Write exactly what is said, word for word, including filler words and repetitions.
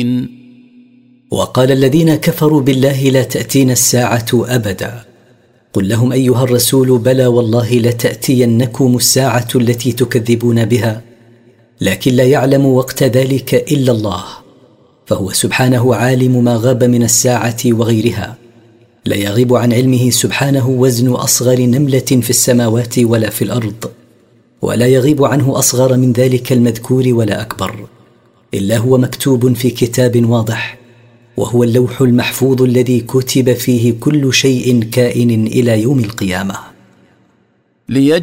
وقال الذين كفروا بالله لا تأتينا الساعة أبدا. قل لهم أيها الرسول بلى والله لتأتينكم الساعة التي تكذبون بها، لكن لا يعلم وقت ذلك إلا الله، فهو سبحانه عالم ما غاب من الساعة وغيرها. لا يغيب عن علمه سبحانه وزن أصغر نملة في السماوات ولا في الأرض، ولا يغيب عنه أصغر من ذلك المذكور ولا أكبر، إلا هو مكتوب في كتاب واضح، وهو اللوح المحفوظ الذي كتب فيه كل شيء كائن إلى يوم القيامة.